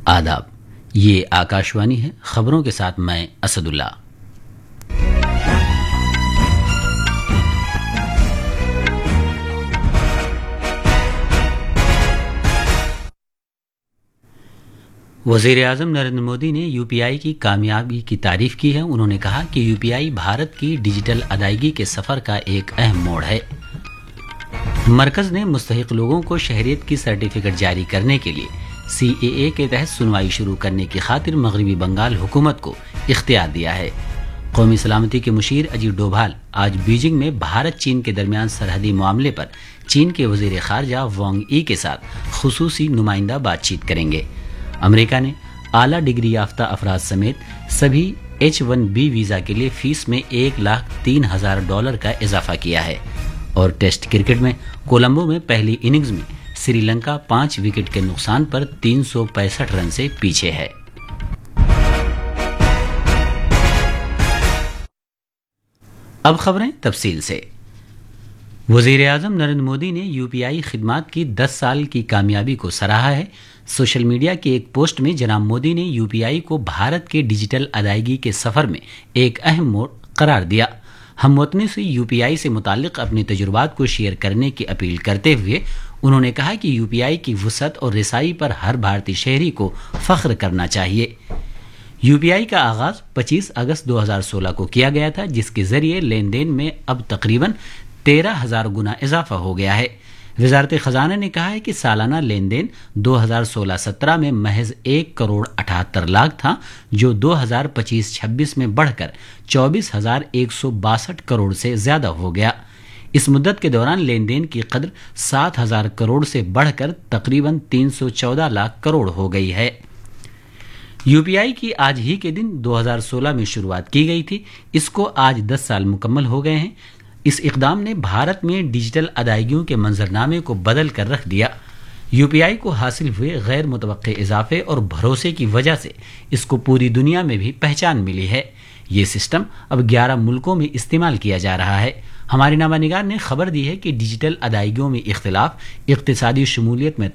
آداب، یہ آکاشوانی ہے، خبروں کے ساتھ میں اسد اللہ۔ وزیر اعظم نریندر مودی نے یو پی آئی کی کامیابی کی تعریف کی ہے۔ انہوں نے کہا کہ یو پی آئی بھارت کی ڈیجیٹل ادائیگی کے سفر کا ایک اہم موڑ ہے۔ مرکز نے مستحق لوگوں کو شہریت کی سرٹیفکیٹ جاری کرنے کے لیے سی اے اے کے تحت سنوائی شروع کرنے کی خاطر مغربی بنگال حکومت کو اختیار دیا ہے۔ قومی سلامتی کے مشیر اجیت ڈوبھال آج بیجنگ میں بھارت چین کے درمیان سرحدی معاملے پر چین کے وزیر خارجہ وانگ ای کے ساتھ خصوصی نمائندہ بات چیت کریں گے۔ امریکہ نے اعلیٰ ڈگری یافتہ افراد سمیت سبھی H1B ویزا کے لیے فیس میں $1,03,000 کا اضافہ کیا ہے۔ اور ٹیسٹ کرکٹ میں کولمبو میں پہلی اننگز میں سری لنکا 5 وکٹ کے نقصان پر 365 رن سے پیچھے ہے۔ اب خبریں تفصیل سے۔ وزیر اعظم نریندر مودی نے یو پی آئی خدمات کی 10 سال کی کامیابی کو سراہا ہے۔ سوشل میڈیا کے ایک پوسٹ میں جناب مودی نے یو پی آئی کو بھارت کے ڈیجیٹل ادائیگی کے سفر میں ایک اہم موڑ قرار دیا۔ ہم وطنوں سے یو پی آئی سے متعلق اپنے تجربات کو شیئر کرنے کی اپیل کرتے ہوئے انہوں نے کہا کہ یو پی آئی کی وسعت اور رسائی پر ہر بھارتی شہری کو فخر کرنا چاہیے۔ یو پی آئی کا آغاز 25 اگست 2016 کو کیا گیا تھا، جس کے ذریعے لین دین میں اب تقریباً 13,000 گنا اضافہ ہو گیا ہے۔ وزارت خزانہ نے کہا ہے کہ سالانہ لین دین 2016-17 میں محض 1,78,00,000 تھا، جو 2025-26 میں بڑھ کر 24,162 کروڑ سے زیادہ ہو گیا۔ اس مدت کے دوران لین دین کی قدر 7,000 کروڑ سے بڑھ کر تقریباً 314 لاکھ کروڑ ہو گئی ہے۔ یو پی آئی کی آج ہی کے دن 2016 میں شروعات کی گئی تھی۔ اس کو آج 10 سال مکمل ہو گئے ہیں۔ اس اقدام نے بھارت میں ڈیجیٹل ادائیگیوں کے منظرنامے کو بدل کر رکھ دیا۔ یو پی آئی کو حاصل ہوئے غیر متوقع اضافے اور بھروسے کی وجہ سے اس کو پوری دنیا میں بھی پہچان ملی ہے۔ یہ سسٹم اب 11 ملکوں میں استعمال کیا جا رہا ہے۔ ہمارے نامہ نگار نے خبر دی ہے کہ ڈیجیٹل ادائیگیوں میں اختلاف اقتصادی شمولیت میں